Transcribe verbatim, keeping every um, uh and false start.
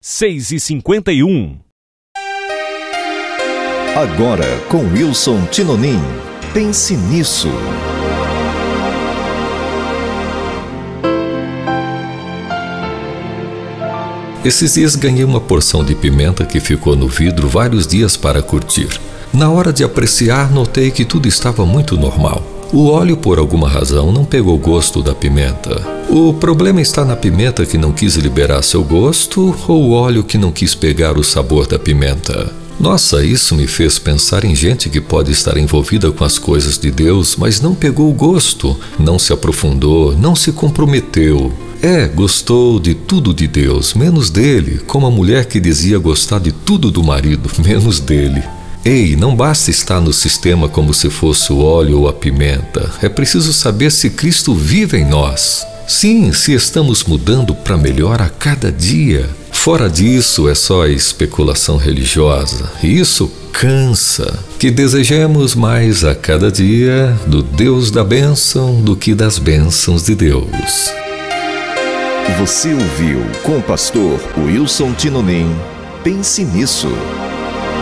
seis e cinquenta e um. Agora com Wilson Tinonim. Pense nisso. Esses dias ganhei uma porção de pimenta que ficou no vidro vários dias para curtir. Na hora de apreciar, notei que tudo estava muito normal. O óleo, por alguma razão, não pegou o gosto da pimenta. O problema está na pimenta que não quis liberar seu gosto ou o óleo que não quis pegar o sabor da pimenta? Nossa, isso me fez pensar em gente que pode estar envolvida com as coisas de Deus, mas não pegou o gosto, não se aprofundou, não se comprometeu. É, gostou de tudo de Deus, menos dele, como a mulher que dizia gostar de tudo do marido, menos dele. Ei, não basta estar no sistema como se fosse o óleo ou a pimenta. É preciso saber se Cristo vive em nós. Sim, se estamos mudando para melhor a cada dia. Fora disso, é só especulação religiosa. E isso cansa. Que desejemos mais a cada dia do Deus da bênção do que das bênçãos de Deus. Você ouviu com o pastor Wilson Tinonim. Pense nisso.